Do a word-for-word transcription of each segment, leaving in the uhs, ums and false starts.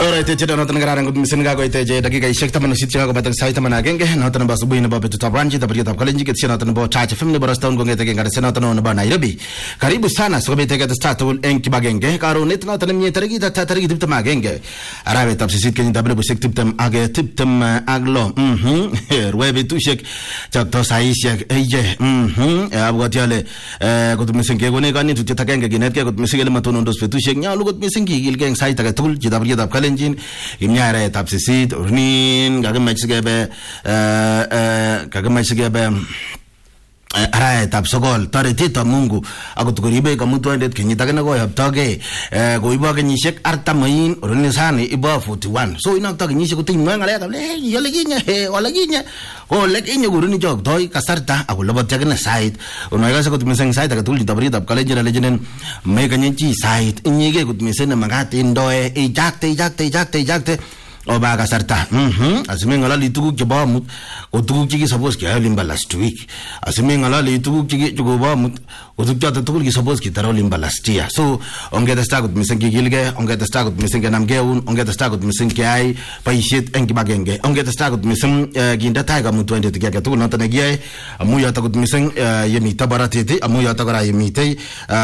Alright, chito noton ngararan gut misin ga goite je dakika ishek taman sit ga batang sai taman agenge noton ba subuhi na ba betu tabranji tabri tab kalenji ket noton ba chache film ne baraston go ngete ngara noton ba Nairobi. Karibu sana so be take the start ul enki bagenge karo net noton mi tarigi ta tarigi tip tam agenge. Arabe tab sisit ken tabri busek tip tam age tip tam aglo. Mhm. Rwebe tu shek chak to sai shek eje. Mhm. Abgot yale gut misin ke gone gani tu ta genge ginet ke gut misin le maton ndos fetu shek nya lu gut misin ki gil geng sai ta tul tabri tab kalenjin imnyare tapsisit urnin gagam chigebe eh eh gagam chigebe ara tapsogol taretito Mungu akuturibe kamutu ende kinyitagana go yaptage eh go iba kenyishek artamain urnin sani iba forty-one so ina tag nyishek kutin ngale kable yole ginya he wala ginya o lekinya guruni jog toy kasarta agulobat jagna site unaga sa kutmiseng site akatul tabri tab kalejena lejenen me kanyichi site inyige kutmisena magate ndoe e jakte jakte jakte jakte o ba kasarta mhm asime ngala litugu ke ba mut o tugu ki suppose ke limba last week asime ngala litugu ki ke ba mut o tugu ta tugu ki suppose ki taro limba last year so onge ta stagut misen ki gilge onge ta stagut misen ke namge un onge ta stagut misen ke ai paishit enki bagenge onge ta stagut misen ginda taiga mut wende ke ke tugu nota ne gie amu ya tagut misen yemi tabaratete amu ya tagara yemi te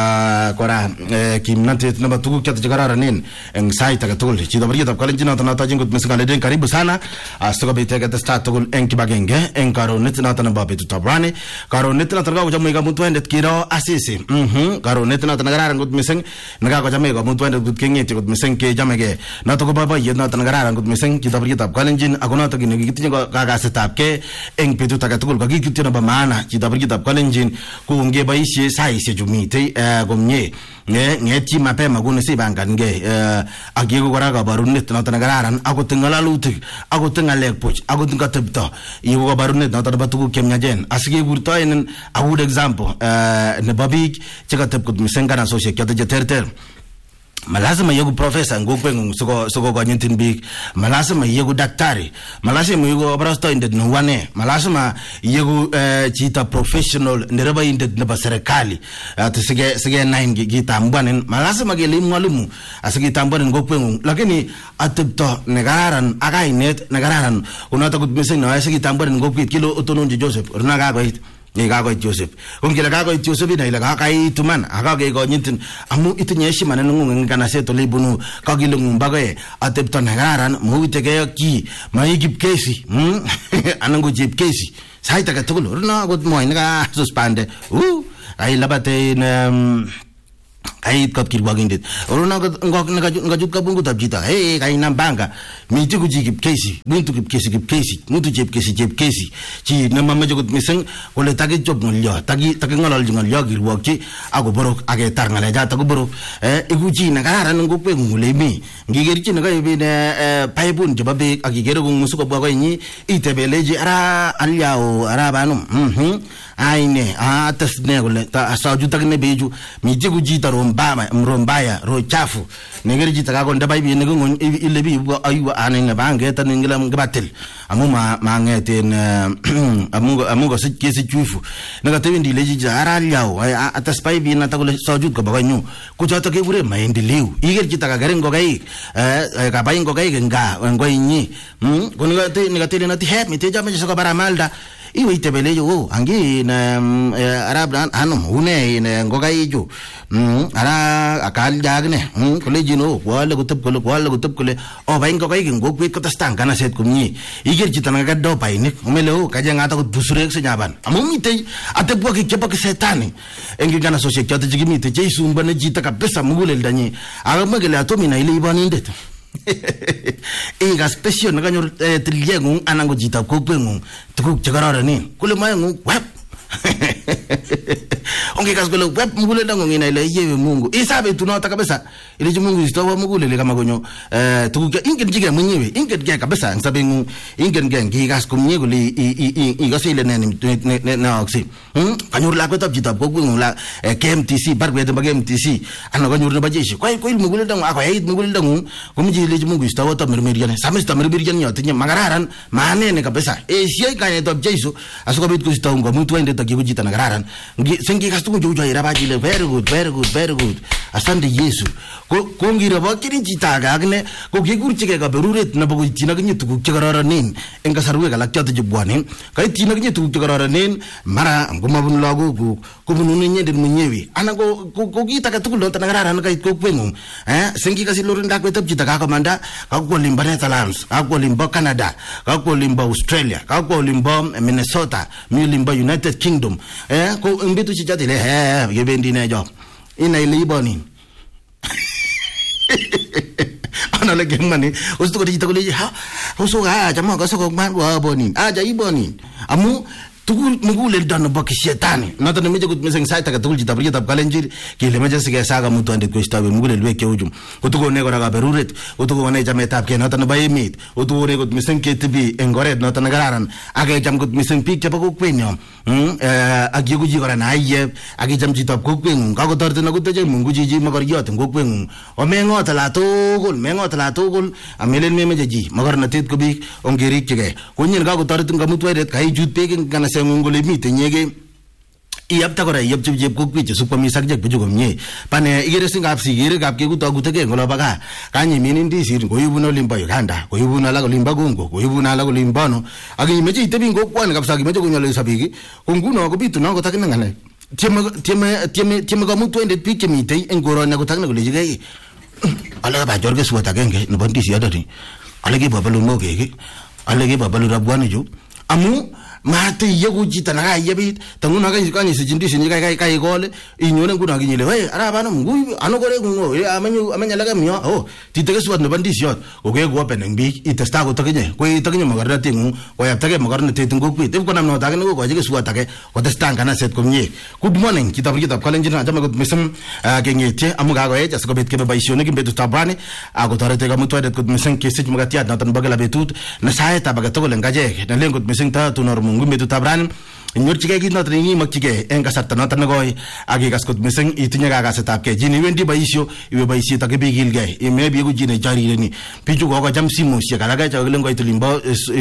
kora kimnate na tugu ke ta jagara nen eng sai ta tugu chi dobri ta kalenjina ta nata jingu misikale den karibu sana astoka bitega ta start tugul enki bagenge enkaro netna tan babe tu tabrane karo netna tan ga jamu ga mutu endet kiro asisi mhm karo netna tan gara ngut miseng naga ga jamu ga mutu endet gut kenge ti gut miseng ke jamege na to ko baba yedna tan gara ngut miseng ki tabri tab kalenjin agona to gine giti ga ga setap ke eng petu ta ga tugul ga giti na ba mana ki tabri tab kalenjin ku nge ba ishi sai se jumite gomnye nge nge ti mapema gune si bangan nge agigo gara ga barun netna tan gara aku tinggal lutik aku tinggal lekpoch aku tinggal tebta ibu kabarune nata batu kemnya jen asige gurta inen aku example eh ne babik ceka tebkut misengana sosial kita jeterter malazima yego professor ngokwengu soko soko kwa nyentin big malazima yego daktari malazima yego abrasto indet no wane malazima yego chita professional ndereba indet na serikali ati sige sige nine gita mbwanen malazima gele mwalimu asige tambwanen ngokwengu lakini atepto negaran againet negaran unata kutmisen na asige tambwanen ngokwit kilo otononji Joseph runaga goit ni gago Joseph ungila gago Joseph ina ila kai tuman agaga go nyitin amu itinyeshi mananungu ngana seto libunu kagilungu bagae atepto nagaran muitege ki maigip kesi hm anango jip kesi saita ka tulo runa go mo ina suspende u ai labate na ai kat kirwagindit oruna ngok ngajut ka bungu tabjita hey kai nambanga miti ku jip kesi buntu kip kesi kip kesi mutu jip kesi jip kesi ci na mama jogot miseng ole tagi job ngolyo tagi tagi ngolal ngolyo girwak ci ago borok age tar ngale ja tago borok eh iguji na gara ngok pe ngule mi ngigeri ci na ga bi ne paipun joba be agigero gu musuko bwa ko ni itebeleji ara alyao ara banum mhm aine a tasne gole ta asaju tagne beju mi jigu jita rombama mrombaya ro chafu negeri jita ga gonda baybi ne ngon ilebi aywa anen bange tan ngilam gabatel amuma mangeten amungo amungo sikesi chufu naga tewindi leji ara yao atas baybi na tagole saju ga baganyu ku jata ke bure maendeleo igeri jita ga garengo gai eh ga bayingo gai nga ngoyinyi hm koniga te negate na ti het mi te jama so ga baramalda iwe itebelejo o angi na arab anum une ne ngogai jo ara akal jagne kolejino wala gutep kole wala gutep kole o bain ngogai ngogwe katastang kana set kumni igir jitana gaddo paine umelo kaja ngata ko dusure se nyaban amumite atebwa ke kepa ke setani engi kana so sekya te jigimi te jesu mbana jita kabisa mugule danyi aga magele atomina ile ibani ndet e ga special na ganyo triyengu anango jita ko kwengu tukuk jagarara ni kule mayengu web onge kasgole web mugule dango ngina ile yewe Mungu isabe tunota kabisa ile Mungu istowa mugule le kama gonyo eh tukuk ingen jige mwenyewe ingen ge kabisa nsabe ngu ingen ge ngi gas kumnyego le i i gasile ne na oxi hm kanyo la ko tab jita ko kwengu la K M T C barbe de bagem T C ana ganyo ne bajeshi kwa ko mugule dango ako hayit mugule dango kumji le Mungu istowa ta mermeriane samis ta mermeriane yotinya magararan manene kabisa e siye kanye tab jesu asuka bit ko istowa ngo mutu ende ta gibujita nagararan ngi sengi gas tugu jo jo iraba jile very good very good very good asante Yesu ko ko ngira ba kini chita ga agne ko kikurchige ka beruret na bogo itina ginye tuguk che kararanen en kasarwe galak choto che bwane ka itina ginye tuguk che kararanen mara ngomabun lago ko ko bunune nyende munyewi ana ko ko kita ka tugul ta ngararan ka ko kwengu eh sengi kasi lorinda ko tab chita ka komanda ka ko limba Netherlands ka ko limba Canada ka ko limba Australia ka ko limba Minnesota mi limba United Kingdom eh ko mbitu chichati le eh gebendi ne jo ina iliboni ana le gemani ustu ko dito ko le ha usu ga jama ko so ko man wa boni aja iboni amu tugul mugule dan baki shetani nata ne meje gut meseng saita ka tugul jita bari tab kalenjir ke le meje sige saga mutu ande ko stabe mugule le ke ujum utugo ne ko raga beruret utugo ne jame tab ke nata ne bayemit utugo ne gut meseng ke tibi engore nata ne gararan age jam gut meseng pik ke ko kwenyo hm eh agi guji gora na aye agi jam jita ko kwen ka ko tarte na gut je mungu jiji magar yot ko kwen o mengo tala tugul mengo tala tugul amelen me meje ji magar na tit ko bi ongeri ke ko nyin ka ko tarte ngamutu ret kai jut pe kana ngole mite nyege iyap ta kora iyap jeb ko kwiche supa mi sak jek bujugo nye pane igere singa apsi igere gap ke guto gutege ngola baga kanyi mini ndi sir ko yubuno limba yoganda ko yubuno la ko limba gongo ko yubuno la ko limbano agi meji itebi ngo kwan kapsa gi mejo kunyalo sabigi ko nguno ko bitu nango takina ngane tiema tiema tiema tiema ga mutu ende piche mite engoro na ko takina ko lejige ala ba jorge suwata genge no bandi si adari ala ge babalu moge ala ge babalu rabwane ju amu mate yego jita na yebit tanguna ga kanyi sijindi sinyi kai kai kai gole inyone nguna ginyele we ara bana mungu anogore ngo e amanyu amanya laga mio oh titege suat no bandi siot oge go peneng bi itesta go tagenye ko itagenye magarna tingu o ya tage magarna tingu ku te ko namno tage ngo go jige suat tage o testan kana set komnye good morning kita pergi tap kalen jina jama go misem genyetie amuga go e jasko bet ke ba isione ke betu tabane ago tare te ga muto det ko misem ke sej magatiat na tan bagala betut na sae ta baga to lengaje na lengo misem ta tu normu ngumbe tu tabran nyor chike gi not ringi mak chike en kasar tan tan goy agi gas ko miseng itinya ga gas tap ke jini wendi baisyo iwe baisyo ta ke bigil ge e me bi go jine jari ni piju go go jam simu sia kala ga cha go lengo itulimbo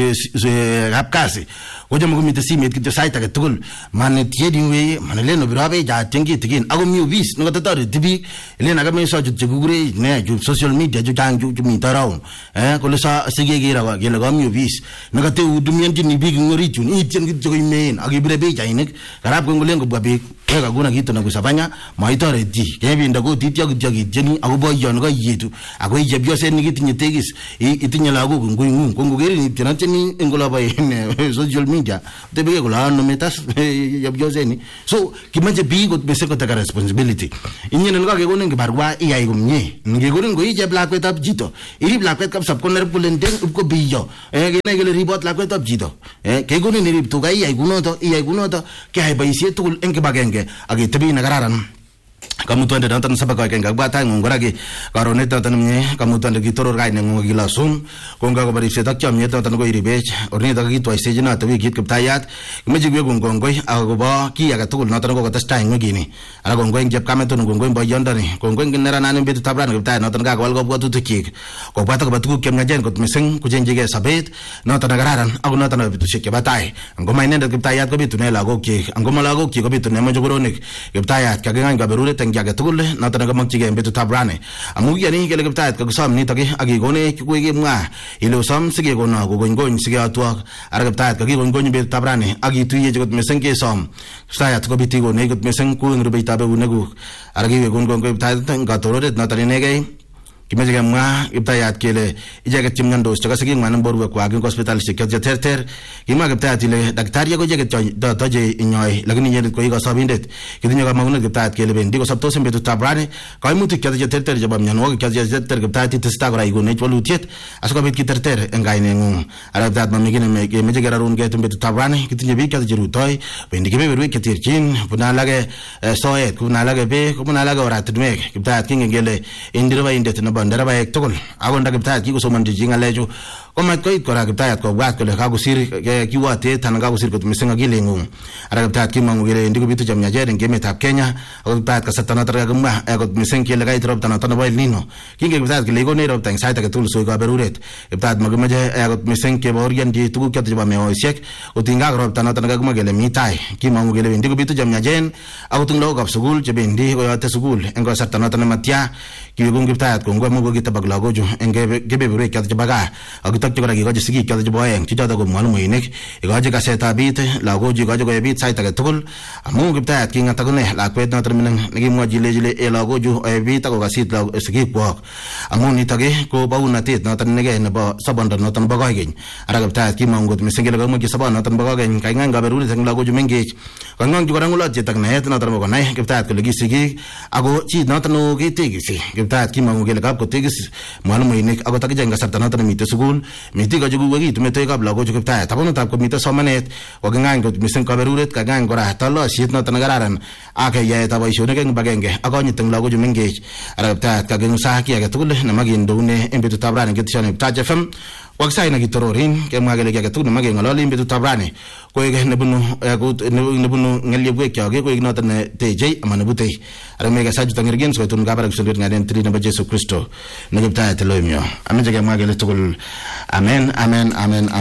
rap kase go jam go mita simet ki sai ta ke tugul man tiedi we man le no brabe ja tengi tigin ago mi vis no ta tar tibi le na ga me so ju gugure ne ju social media ju jang ju mi tarau eh ko le sa sige ge ra ge le go mi vis no ga te udumien jini big ngori ju ni tien gi jo men birebe jainik karab ko ngolengo babe ga guna gitu na kusabanya maitore di kebi ndago titya gujagi jeni agubo yon ga yitu ago yebyo sen ni gitinye tegis itinya lago ngungu ngungu geri ni tinateni ngola ba in social media tebe ko la no metas yebyo sen so kimanje bi go bese ko taka responsibility inye nga ke gonen barwa iya igumnye nge gonen go ije black wet up jito iri black wet up sab ko ner pulenden ko biyo e gene gele ribot black wet up jito e ke gonen ni rib to ga iya iguno to iya iguno to ke hay baisi tul enke bagenge agi tebi nagararan kamu tuan de dantan sabak ka ngak bata ngoragi karonet dantan nye kamu tuan de gitoror ga ne ngogi lasum konga ko bari setak cham nye dantan go iribech orni da gi toy sejina tawi git kaptayat meji go ngongoi ago ba ki aga tul natan go ta stang ngogi ni ala ngongoi jep kameton ngongoi ba yondani ngongoi ngenera nan betu tabran kaptay natan ga wal go go tu tik ko bata ko batu kem ngajen ko meseng ku jenjige sabet natan nagararan ago natan betu shike batay ngomai ne kaptayat ko bitu ne lago ki ngoma lago ki ko bitu ne mojo goronik kaptayat ka ga berure jaga tugul na tanaga magchige betu tabrane amugi ani kele kaptat ka gusam ni tage agi gone kuige mga ilo sam sige gona go gongon sige atwa ar kaptat ka gi gongon betu tabrane agi tuye jogot meseng ke som saya to biti go ne got meseng ku ngru beita be unego ar gi gongon ko kaptat ka tororet na tane ge kimeje mga iptayat kele ijaga timngando chaga sige manam boru ko agi hospital se kya ter ter kima kaptat ile daktari go jege to toje inyoy lagni yed ko iga sabindet kidinyo ga magunat kaptat kele bendi ko sabto sembe to tabrane kai muti kya ter ter jabam nyanwa kya ter ter kaptat tista gra igo ne cholutiet asko bet ki ter ter engai ne ngum arabdat mamigine me meje gararun ge tembe to tabrane kidinyo bi kya jeru toy bendi ke beru ke tirkin puna lage soet kuna lage be kuna lage orat dme kaptat kinge gele indirwa indet bandara ba ek tokol agon da kaptat ki ko soman jinga lejo komat koit kora kiptayat kobwat kole kakosir kiwatet anan kakosir kot mising akilingung. Ara kiptayat kimangu kele wendi kobitu chemyachen eng emetab Kenya ako kiptayat kasarta noto kakimwa kot mising kele kait ropta noto nebo El Nino. Kinge kiptayat kele ikonech ropta eng sait age tugul soi kaberuret. Kiptayat makimeche kot mising kebaorianji tuguk choto chebo meoisiek kotinygei ak ropta noto kakimwa kele mi tai. Kimangu kele wendi kobitu chemyachen akot eng lagokab sukul chebendi koyote sukul eng kasarta noto nematya. Kiwekun kiptayat kongoi amu kokitabak lagochu eng kebeberwek choto chebo gaa. Akitokyi kora kikochi sigik choto chebo oeng che choto ko mwalimuinik, ikochi kasetab it lagochu, ikochi koebit sait age tugul amu kiptayat kingat akone lakwet noto mining nekimwochi ilechile e lagochu oebit ako kasit sigikwok amu nitok ko baunatet noto negei nebo sobondo noto nebo koigeny. Ara kiptayat kimangu kot mising kele kakimwochi sobon noto nebo koigeny kaing'any kaberuret eng lagochu mengech. Kang'ongchi kora ng'ulotiyet ak naet noto nebo konai kiptayat kole ki sigik ako chi noto no ketegisi. Kiptayat kimangu kele kap kotegis mwalimuinik akot akichek eng kasarta noto nemitei sukul miti kachukuwekitu metoekab lagochu kiptayat tabunutab komite somanet koking'any kot mising kaberuret kang'any kora talosiet noto nekararan ak yaetab boisionik eng kibagenge ak konyit eng lagochu mengech. Ara kiptayat kaking'usa ki age tugul nemakindoune eng betutab rani ketishoni Taach F M waksai nekitororin kemwa kele ki age tugul nemakeng'ololi eng betutab rani koek nebunu nebunu ng'elyepwekyok koek noto netechei ama nebutei. Ara meke sachuto ng'irgen sikotun kabarak sulwet ng'aden tiri nebo Jesu Kristo ne kiptayat eloimyo. Ameche kemwa kele tugul amen amen amen.